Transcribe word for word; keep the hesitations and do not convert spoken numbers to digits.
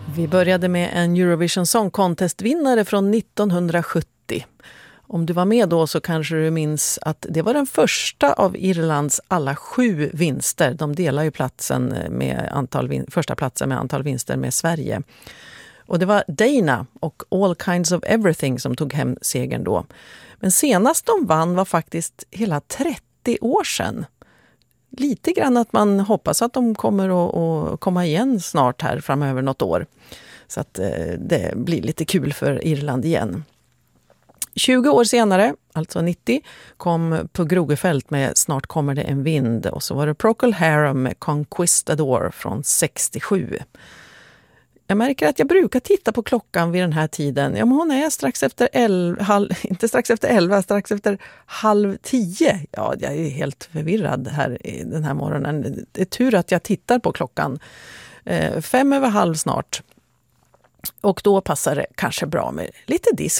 Vi började med en Eurovision Song Contest-vinnare från nittonhundrasjuttio. Om du var med då så kanske du minns att det var den första av Irlands alla sju vinster. De delar ju platsen med antal vin- första platsen med antal vinster med Sverige. Och det var Dana och All Kinds of Everything som tog hem segern då. Men senast de vann var faktiskt hela trettio år sedan. Lite grann att man hoppas att de kommer att, att komma igen snart här framöver något år. Så att det blir lite kul för Irland igen. tjugo år senare, alltså nittio, kom på Grogefält med Snart kommer det en vind. Och så var det Procol Harum med Conquistador från sextiosju. Jag märker att jag brukar titta på klockan vid den här tiden. Ja, men hon är strax efter elva, halv, inte strax efter elva, strax efter halv tio. Ja, jag är helt förvirrad här i den här morgonen. Det är tur att jag tittar på klockan. Eh, fem över halv snart. Och då passar det kanske bra med lite disco.